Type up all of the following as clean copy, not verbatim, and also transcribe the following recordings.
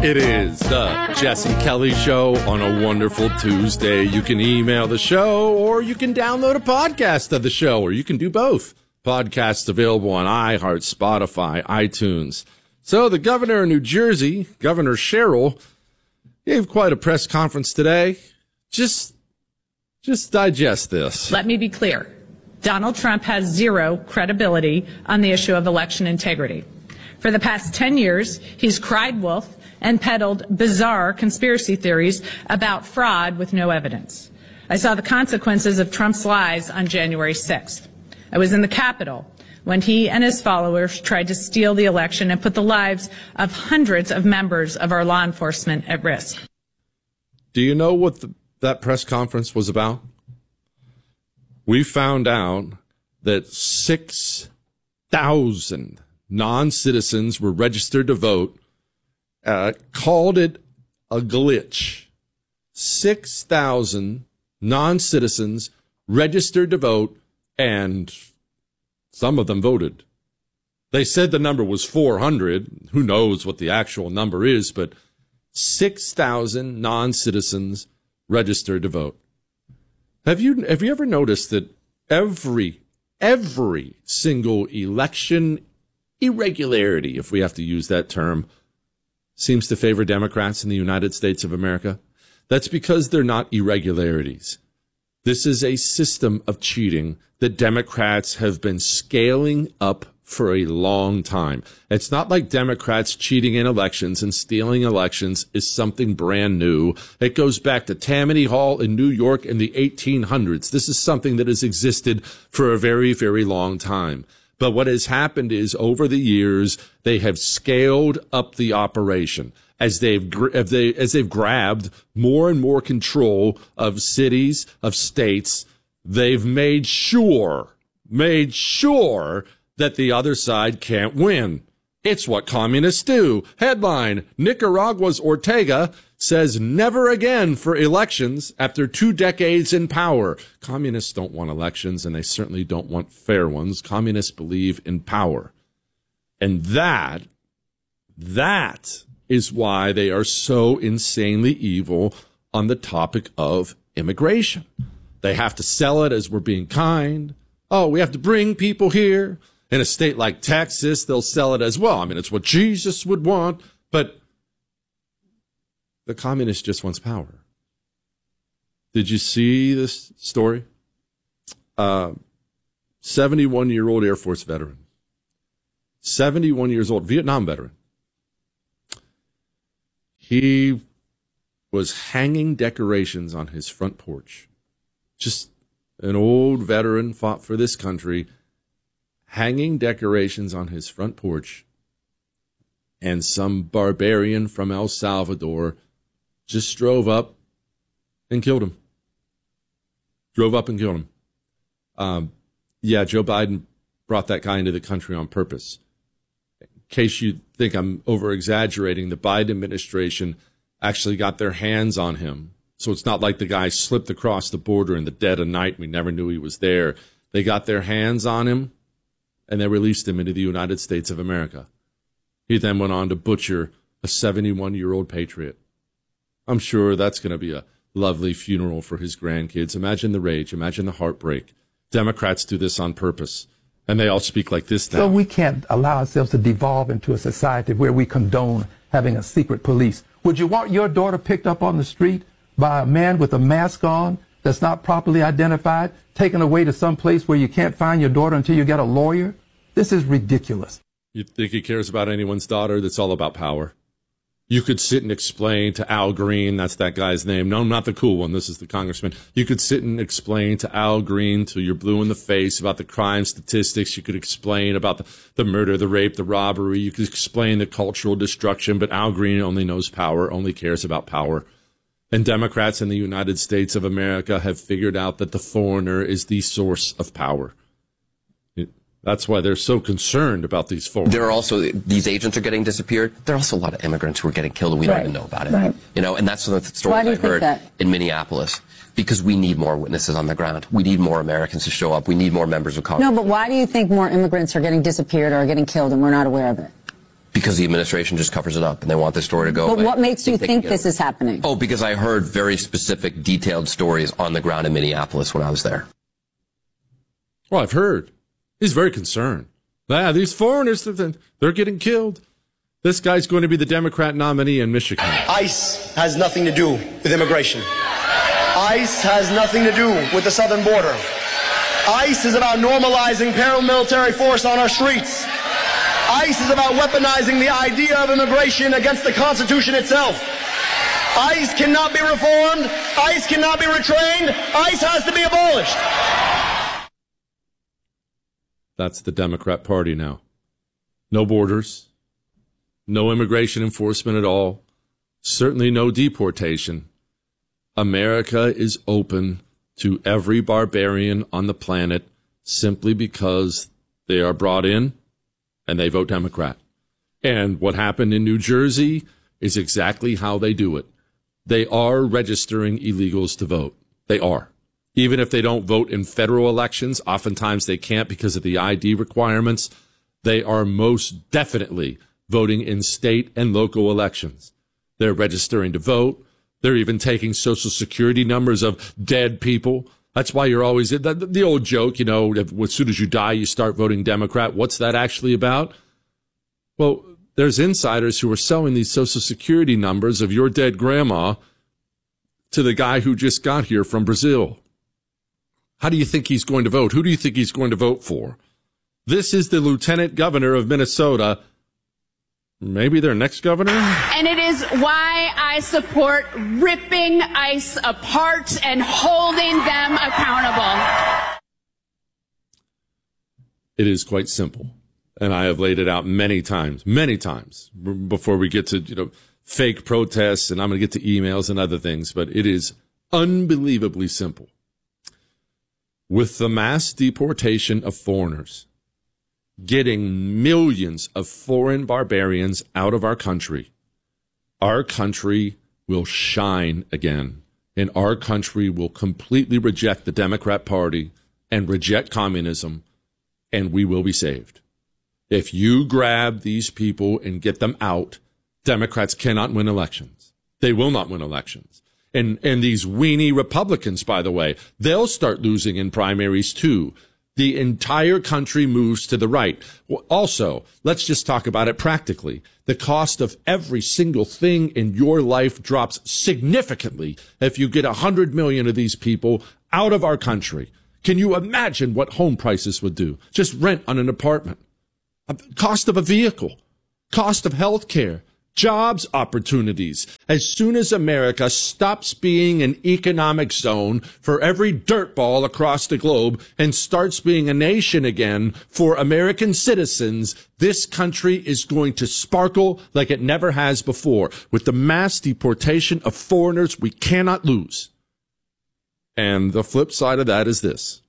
It is the Jesse Kelly Show on a wonderful Tuesday. You can email the show, or you can download a podcast of the show, or you can do both. Podcasts available on iHeart, Spotify, iTunes. So the governor of New Jersey, Governor Sherrill, gave quite a press conference today. Just digest this. Let me be clear. Donald Trump has zero credibility on the issue of election integrity. For the past 10 years, he's cried wolf and peddled bizarre conspiracy theories about fraud with no evidence. I saw the consequences of Trump's lies on January 6th. I was in the Capitol when he and his followers tried to steal the election and put the lives of hundreds of members of our law enforcement at risk. Do you know what that press conference was about? We found out that 6,000 non-citizens were registered to vote, called it a glitch. 6,000 non-citizens registered to vote, and some of them voted. They said the number was 400. Who knows what the actual number is, but 6,000 non-citizens registered to vote. Have you ever noticed that every single election irregularity, if we have to use that term, seems to favor Democrats in the United States of America? That's because they're not irregularities. This is a system of cheating that Democrats have been scaling up for a long time. It's not like Democrats cheating in elections and stealing elections is something brand new. It goes back to Tammany Hall in New York in the 1800s. This is something that has existed for a very, very long time. But what has happened is over the years, they have scaled up the operation as they've grabbed more and more control of cities, of states. They've made sure that the other side can't win. It's what communists do. Headline, Nicaragua's Ortega says never again for elections after 2 decades in power. Communists don't want elections, and they certainly don't want fair ones. Communists believe in power. And that is why they are so insanely evil on the topic of immigration. They have to sell it as we're being kind. Oh, we have to bring people here. In a state like Texas, they'll sell it as, well, I mean, it's what Jesus would want, but the communist just wants power. Did you see this story? 71-year-old Air Force veteran, 71 years old, Vietnam veteran. He was hanging decorations on his front porch. Just an old veteran, fought for this country, hanging decorations on his front porch, and some barbarian from El Salvador just drove up and killed him. Joe Biden brought that guy into the country on purpose. In case you think I'm over-exaggerating, the Biden administration actually got their hands on him. So it's not like the guy slipped across the border in the dead of night. We never knew he was there. They got their hands on him, and they released him into the United States of America. He then went on to butcher a 71-year-old patriot. I'm sure that's going to be a lovely funeral for his grandkids. Imagine the rage. Imagine the heartbreak. Democrats do this on purpose, and they all speak like this now. So we can't allow ourselves to devolve into a society where we condone having a secret police. Would you want your daughter picked up on the street by a man with a mask on that's not properly identified, taken away to some place where you can't find your daughter until you get a lawyer? This is ridiculous. You think he cares about anyone's daughter? That's all about power. You could sit and explain to Al Green, that's that guy's name. No, not the cool one. This is the congressman. You could sit and explain to Al Green till you're blue in the face about the crime statistics. You could explain about the murder, the rape, the robbery. You could explain the cultural destruction, but Al Green only knows power, only cares about power. And Democrats in the United States of America have figured out that the foreigner is the source of power. That's why they're so concerned about these foreigners. There are also, these agents are getting disappeared. There are also a lot of immigrants who are getting killed and we don't even know about it. Right. You know, and that's the story I heard in Minneapolis. Because we need more witnesses on the ground. We need more Americans to show up. We need more members of Congress. No, but why do you think more immigrants are getting disappeared or are getting killed and we're not aware of it? because the administration just covers it up and they want this story to go away. But what makes you think this is happening? Oh, because I heard very specific, detailed stories on the ground in Minneapolis when I was there. Well, I've heard. He's very concerned. These foreigners, they're getting killed. This guy's going to be the Democrat nominee in Michigan. ICE has nothing to do with immigration. ICE has nothing to do with the southern border. ICE is about normalizing paramilitary force on our streets. ICE is about weaponizing the idea of immigration against the Constitution itself. ICE cannot be reformed. ICE cannot be retrained. ICE has to be abolished. That's the Democrat Party now. No borders, no immigration enforcement at all, certainly no deportation. America is open to every barbarian on the planet simply because they are brought in and they vote Democrat. And what happened in New Jersey is exactly how they do it. They are registering illegals to vote. They are. Even if they don't vote in federal elections, oftentimes they can't because of the ID requirements. They are most definitely voting in state and local elections. They're registering to vote. They're even taking Social Security numbers of dead people. That's why you're always the old joke, as soon as you die, you start voting Democrat. What's that actually about? Well, there's insiders who are selling these Social Security numbers of your dead grandma to the guy who just got here from Brazil. How do you think he's going to vote? Who do you think he's going to vote for? This is the lieutenant governor of Minnesota. Maybe their next governor? And it is why I support ripping ICE apart and holding them accountable. It is quite simple. And I have laid it out many times, before we get to, fake protests, and I'm going to get to emails and other things, but it is unbelievably simple. With the mass deportation of foreigners, getting millions of foreign barbarians out of our country will shine again, and our country will completely reject the Democrat Party and reject communism, and we will be saved. If you grab these people and get them out, Democrats cannot win elections. They will not win elections. And these weenie Republicans, by the way, they'll start losing in primaries too. The entire country moves to the right. Also, let's just talk about it practically. The cost of every single thing in your life drops significantly if you get 100 million of these people out of our country. Can you imagine what home prices would do? Just rent on an apartment. Cost of a vehicle. Cost of health care. Jobs opportunities. As soon as America stops being an economic zone for every dirtball across the globe and starts being a nation again for American citizens, this country is going to sparkle like it never has before. With the mass deportation of foreigners, we cannot lose. And the flip side of that is this.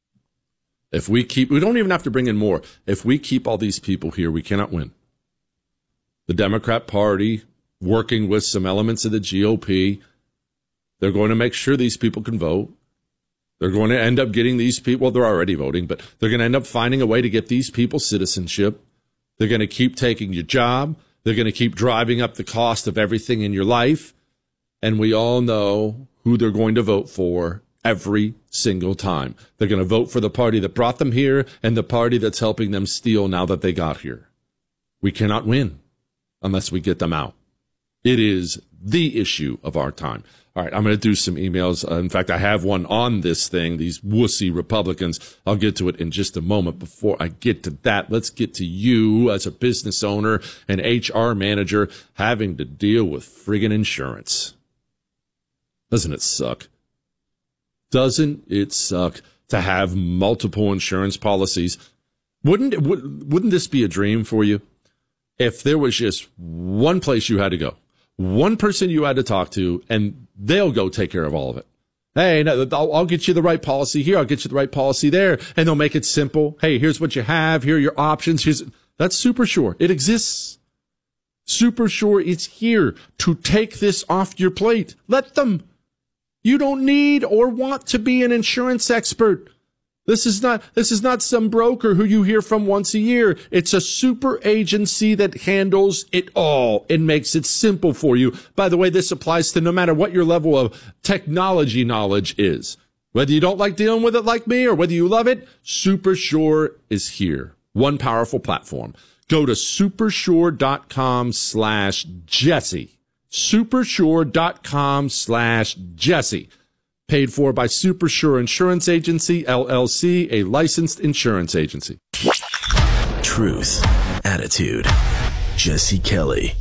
We don't even have to bring in more. If we keep all these people here, we cannot win. The Democrat Party, working with some elements of the GOP, they're going to make sure these people can vote. They're going to end up getting these people, well, they're already voting, but they're going to end up finding a way to get these people citizenship. They're going to keep taking your job. They're going to keep driving up the cost of everything in your life. And we all know who they're going to vote for every single time. They're going to vote for the party that brought them here and the party that's helping them steal now that they got here. We cannot win unless we get them out. It is the issue of our time. All right, I'm going to do some emails. In fact, I have one on this thing, these wussy Republicans. I'll get to it in just a moment. Before I get to that, let's get to you as a business owner and HR manager having to deal with friggin' insurance. Doesn't it suck? Doesn't it suck to have multiple insurance policies? Wouldn't this be a dream for you? If there was just one place you had to go, one person you had to talk to, and they'll go take care of all of it. Hey, no, I'll get you the right policy here. I'll get you the right policy there. And they'll make it simple. Hey, here's what you have. Here are your options. That's SuperSure. It exists. SuperSure is here to take this off your plate. Let them. You don't need or want to be an insurance expert. This is not some broker who you hear from once a year. It's a super agency that handles it all and makes it simple for you. By the way, this applies to no matter what your level of technology knowledge is. Whether you don't like dealing with it like me or whether you love it, Supersure is here. One powerful platform. Go to supersure.com/Jesse. Supersure.com/Jesse. Paid for by Supersure Insurance Agency, LLC, a licensed insurance agency. Truth, attitude, Jesse Kelly.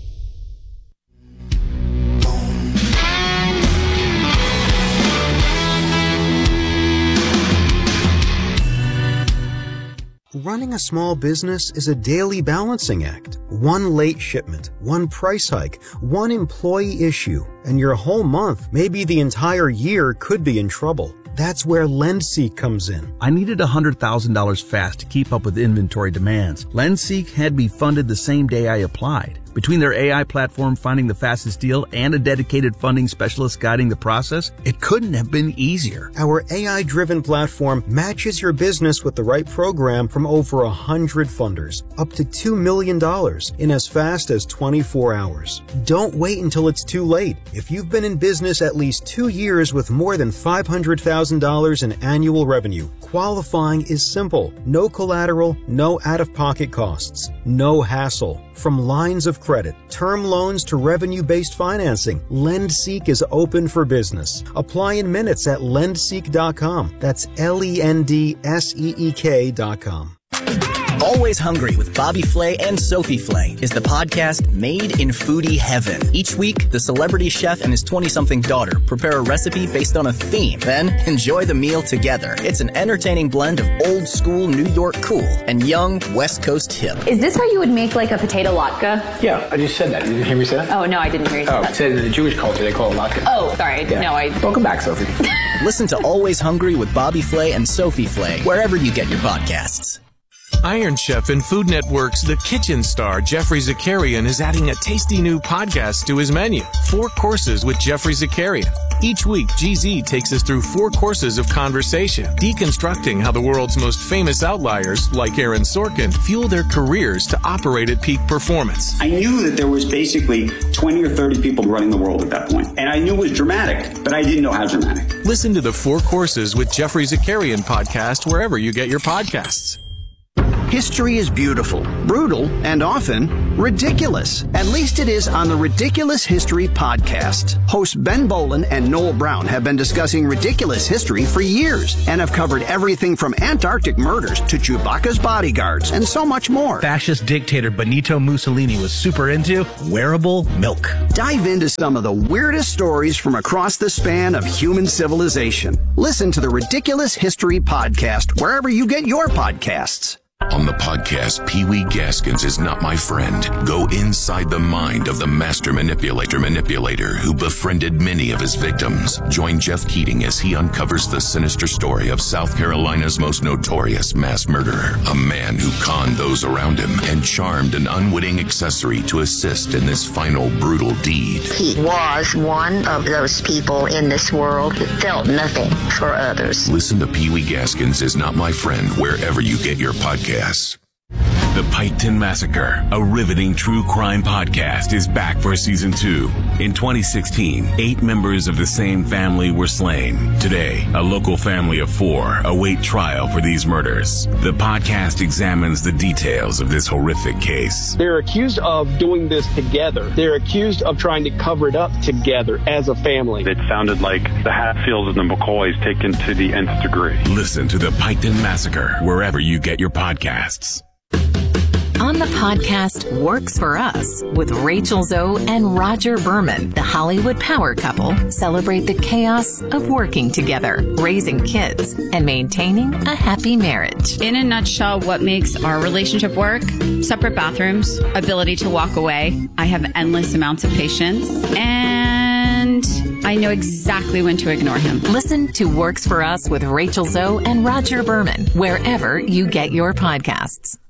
Running a small business is a daily balancing act. One late shipment, one price hike, one employee issue, and your whole month, maybe the entire year, could be in trouble. That's where LendSeek comes in. I needed $100,000 fast to keep up with inventory demands. LendSeek had me funded the same day I applied. Between their AI platform finding the fastest deal and a dedicated funding specialist guiding the process, it couldn't have been easier. Our AI-driven platform matches your business with the right program from over 100 funders, up to $2 million in as fast as 24 hours. Don't wait until it's too late. If you've been in business at least 2 years with more than $500,000 in annual revenue, qualifying is simple. No collateral, no out-of-pocket costs, no hassle. From lines of credit, term loans to revenue-based financing, LendSeek is open for business. Apply in minutes at lendseek.com. That's LENDSEEK.com. Always Hungry with Bobby Flay and Sophie Flay is the podcast made in foodie heaven. Each week, the celebrity chef and his 20-something daughter prepare a recipe based on a theme, then enjoy the meal together. It's an entertaining blend of old school New York cool and young West Coast hip. Is this how you would make like a potato latke? Yeah, I just said that. You didn't hear me say that? Oh, no, I didn't hear you say that. Oh, said in the Jewish culture they call it latke. Oh, sorry. Yeah. No, Welcome back, Sophie. Listen to Always Hungry with Bobby Flay and Sophie Flay wherever you get your podcasts. Iron Chef and Food Network's The Kitchen star, Jeffrey Zakarian, is adding a tasty new podcast to his menu, 4 Courses with Jeffrey Zakarian. Each week, GZ takes us through 4 courses of conversation, deconstructing how the world's most famous outliers, like Aaron Sorkin, fuel their careers to operate at peak performance. I knew that there was basically 20 or 30 people running the world at that point, and I knew it was dramatic, but I didn't know how dramatic. Listen to the 4 Courses with Jeffrey Zakarian podcast wherever you get your podcasts. History is beautiful, brutal, and often ridiculous. At least it is on the Ridiculous History podcast. Hosts Ben Bolin and Noel Brown have been discussing ridiculous history for years and have covered everything from Antarctic murders to Chewbacca's bodyguards and so much more. Fascist dictator Benito Mussolini was super into wearable milk. Dive into some of the weirdest stories from across the span of human civilization. Listen to the Ridiculous History podcast wherever you get your podcasts. On the podcast, Pee-wee Gaskins is Not My Friend. Go inside the mind of the master manipulator who befriended many of his victims. Join Jeff Keating as he uncovers the sinister story of South Carolina's most notorious mass murderer. A man who conned those around him and charmed an unwitting accessory to assist in this final brutal deed. He was one of those people in this world who felt nothing for others. Listen to Pee-wee Gaskins is Not My Friend wherever you get your podcast. The Piketon Massacre, a riveting true crime podcast, is back for season 2. In 2016, 8 members of the same family were slain. Today, a local family of 4 await trial for these murders. The podcast examines the details of this horrific case. They're accused of doing this together. They're accused of trying to cover it up together as a family. It sounded like the Hatfields and the McCoys taken to the nth degree. Listen to The Piketon Massacre wherever you get your podcasts. On the podcast Works For Us with Rachel Zoe and Roger Berman, the Hollywood power couple celebrate the chaos of working together, raising kids, and maintaining a happy marriage. In a nutshell, what makes our relationship work? Separate bathrooms, ability to walk away. I have endless amounts of patience, and I know exactly when to ignore him. Listen to Works For Us with Rachel Zoe and Roger Berman wherever you get your podcasts.